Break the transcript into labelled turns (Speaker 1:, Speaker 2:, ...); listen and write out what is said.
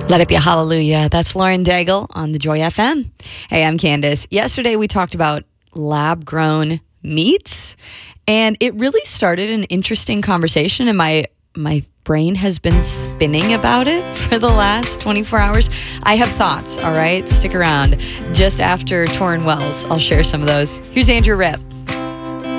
Speaker 1: Let it be a hallelujah. That's Lauren Daigle on the Joy FM. Hey, I'm Candace. Yesterday we talked about lab-grown meats, and it really started an interesting conversation, and my brain has been spinning about it for the last 24 hours. I have thoughts, all right? Stick around. Just after Torrin Wells, I'll share some of those. Here's Andrew Ripp.